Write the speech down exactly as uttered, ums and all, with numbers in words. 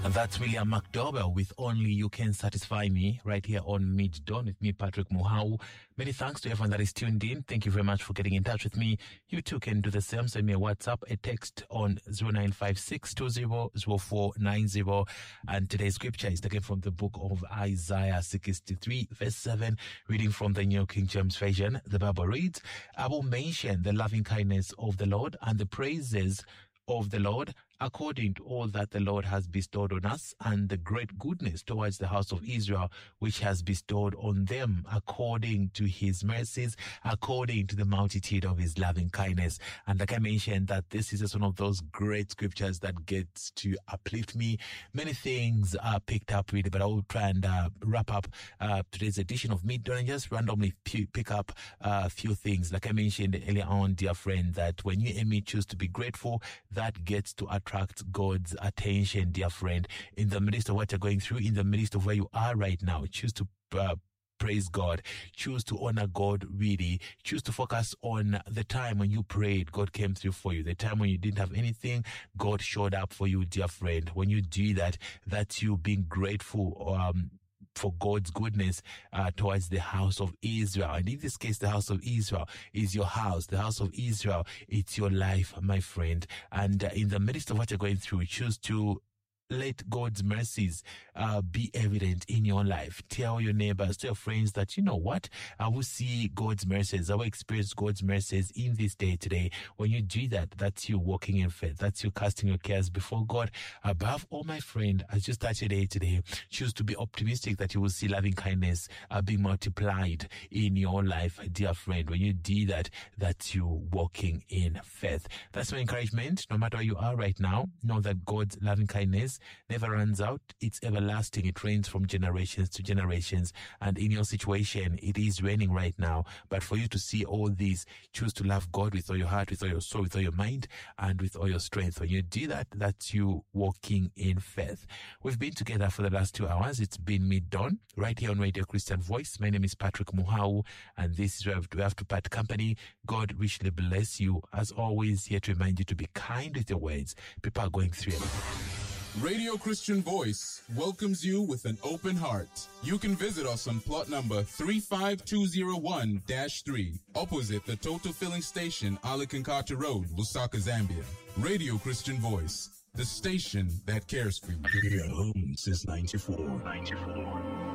And that's William McDowell with Only You Can Satisfy Me, right here on Mid-Dawn with me, Patrick Muhau. Many thanks to everyone that is tuned in. Thank you very much for getting in touch with me. You too can do the same. Send me a WhatsApp, a text on zero nine five six two zero zero four nine zero. And today's scripture is taken from the book of Isaiah sixty-three, verse seven, reading from the New King James Version. The Bible reads, I will mention the loving kindness of the Lord and the praises of the Lord, according to all that the Lord has bestowed on us, and the great goodness towards the house of Israel, which has bestowed on them, according to his mercies, according to the multitude of his loving kindness. And like I mentioned, that this is just one of those great scriptures that gets to uplift me. Many things are picked up really, but I will try and uh, wrap up uh, today's edition of Mid-Dawn and just randomly p- pick up uh, a few things. Like I mentioned earlier on, dear friend, that when you and me choose to be grateful, that gets to attract God's attention, dear friend. In the midst of what you're going through, in the midst of where you are right now, choose to uh, praise God. Choose to honor God, really. Choose to focus on the time when you prayed, God came through for you. The time when you didn't have anything, God showed up for you, dear friend. When you do that, that's you being grateful um, for God's goodness uh, towards the house of Israel. And in this case, the house of Israel is your house. The house of Israel, it's your life, my friend. And uh, in the midst of what you're going through, choose to let God's mercies uh, be evident in your life. Tell your neighbors, tell your friends that, you know what, I will see God's mercies. I will experience God's mercies in this day today. When you do that, that's you walking in faith. That's you casting your cares before God. Above all, my friend, as you start your day today, choose to be optimistic that you will see loving kindness uh, being multiplied in your life, dear friend. When you do that, that's you walking in faith. That's my encouragement. No matter where you are right now, know that God's loving kindness never runs out. It's everlasting. It reigns from generations to generations. And in your situation, it is raining right now. But for you to see all these, choose to love God with all your heart, with all your soul, with all your mind, and with all your strength. When you do that, that's you walking in faith. We've been together for the last two hours. It's been Mid-Dawn, right here on Radio Christian Voice. My name is Patrick Muhau, and this is where we have to part company. God richly bless you. As always, here to remind you to be kind with your words. People are going through it. Radio Christian Voice welcomes you with an open heart. You can visit us on plot number three five two zero one dash three, opposite the Total Filling Station, Alakankata Road, Lusaka, Zambia. Radio Christian Voice, the station that cares for you. Here home since ninety-four. ninety-four.